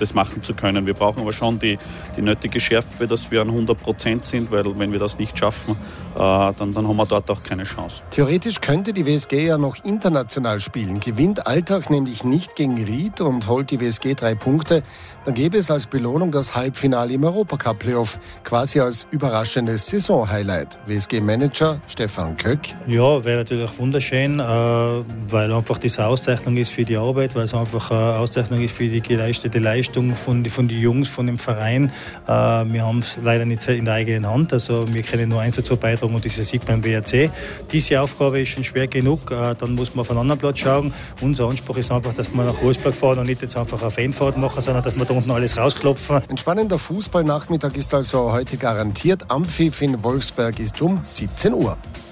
das machen zu können. Wir brauchen aber schon die nötige Schärfe, dass wir an 100% sind, weil wenn wir das nicht schaffen, dann haben wir dort auch keine Chance. Theoretisch könnte die WSG ja noch international spielen. Gewinnt Altach nämlich nicht gegen Ried und holt die WSG 3 Punkte, dann gäbe es als Belohnung das Halbfinale im Europacup-Playoff, quasi als überraschendes Saisonhighlight. WSG-Manager Stefan Köck. Ja, wäre natürlich auch wunderschön, weil einfach diese Auszeichnung ist für die Arbeit, weil es einfach eine Auszeichnung ist für die geleistete Leistung von den Jungs, von dem Verein. Wir haben es leider nicht in der eigenen Hand, also wir können nur eins dazu beitragen und das ist der Sieg beim WRC. Diese Aufgabe ist schon schwer genug, dann muss man auf einen anderen Platz schauen. Unser Anspruch ist einfach, dass wir nach Wolfsburg fahren und nicht jetzt einfach eine Fanfahrt machen, sondern dass wir da unten alles rausklopfen. Ein spannender Fußballnachmittag ist also heute garantiert. Ampfiff in Wolfsberg ist um 17 Uhr.